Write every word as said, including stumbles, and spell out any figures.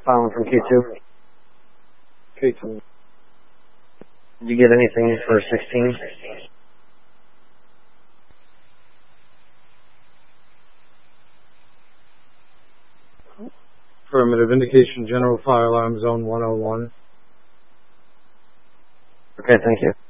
Following from Q two. K two. Did you get anything for sixteen? Affirmative. Indication general fire alarm zone one oh one. Okay, thank you.